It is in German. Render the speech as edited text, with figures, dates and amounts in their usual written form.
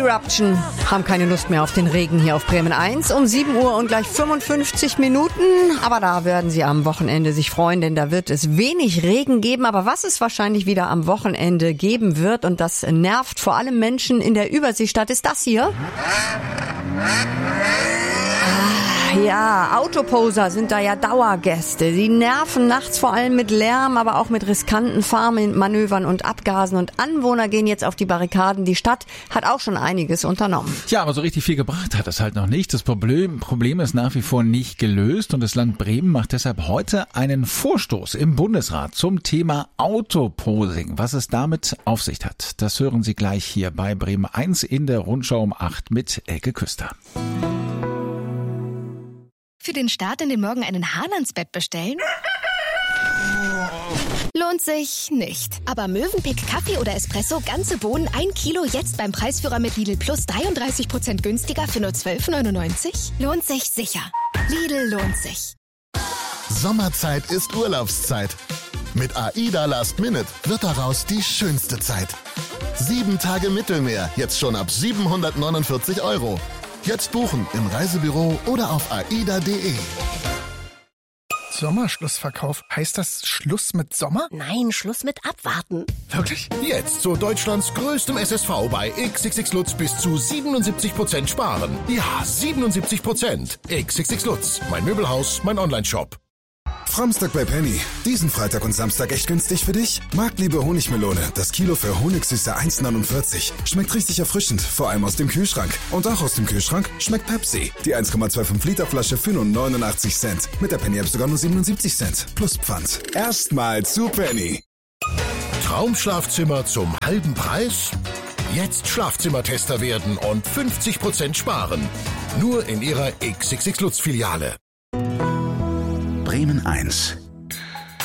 Eruption haben keine Lust mehr auf den Regen hier auf Bremen 1 um 7 Uhr und gleich 55 Minuten. Aber da werden Sie am Wochenende sich freuen, denn da wird es wenig Regen geben. Aber was es wahrscheinlich wieder am Wochenende geben wird, und das nervt vor allem Menschen in der Überseestadt, ist das hier. Ja, Autoposer sind da ja Dauergäste. Sie nerven nachts vor allem mit Lärm, aber auch mit riskanten Fahrmanövern und Abgasen. Und Anwohner gehen jetzt auf die Barrikaden. Die Stadt hat auch schon einiges unternommen. Ja, aber so richtig viel gebracht hat es halt noch nicht. Das Problem ist nach wie vor nicht gelöst. Und das Land Bremen macht deshalb heute einen Vorstoß im Bundesrat zum Thema Autoposing. Was es damit auf sich hat, das hören Sie gleich hier bei Bremen 1 in der Rundschau um 8 mit Elke Küster. Für den Start in den Morgen einen Hahn ans Bett bestellen? Lohnt sich nicht. Aber Mövenpick Kaffee oder Espresso, ganze Bohnen, 1 Kilo, jetzt beim Preisführer mit Lidl Plus 33% günstiger für nur 12,99? Lohnt sich sicher. Lidl lohnt sich. Sommerzeit ist Urlaubszeit. Mit AIDA Last Minute wird daraus die schönste Zeit. 7 Tage Mittelmeer, jetzt schon ab 749 €. Jetzt buchen im Reisebüro oder auf aida.de. Sommerschlussverkauf. Heißt das Schluss mit Sommer? Nein, Schluss mit Abwarten. Wirklich? Jetzt zu Deutschlands größtem SSV bei XXX Lutz bis zu 77% sparen. Ja, 77%. XXX Lutz. Mein Möbelhaus, mein Onlineshop. Framstag bei Penny. Diesen Freitag und Samstag echt günstig für dich? Marktliebe Honigmelone. Das Kilo für Honigsüße 1,49. Schmeckt richtig erfrischend, vor allem aus dem Kühlschrank. Und auch aus dem Kühlschrank schmeckt Pepsi. Die 1,25 Liter Flasche für nur 89 Cent. Mit der Penny-App sogar nur 77 Cent. Plus Pfand. Erstmal zu Penny. Traumschlafzimmer zum halben Preis? Jetzt Schlafzimmertester werden und 50% sparen. Nur in Ihrer XXX Lutz Filiale. Bremen 1